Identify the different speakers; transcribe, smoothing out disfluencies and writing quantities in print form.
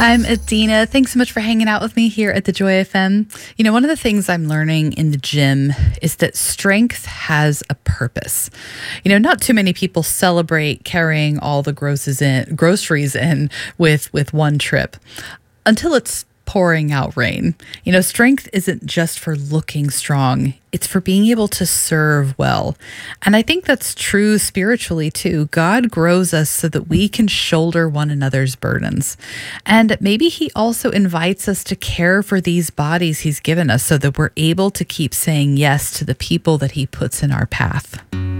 Speaker 1: I'm Adina. Thanks so much for hanging out with me here at the Joy FM. You know, one of the things I'm learning in the gym is that strength has a purpose. You know, not too many people celebrate carrying all the groceries in with one trip until it's pouring out rain. You know, strength isn't just for looking strong. It's for being able to serve well. And I think that's true spiritually too. God grows us so that we can shoulder one another's burdens. And maybe he also invites us to care for these bodies he's given us so that we're able to keep saying yes to the people that he puts in our path.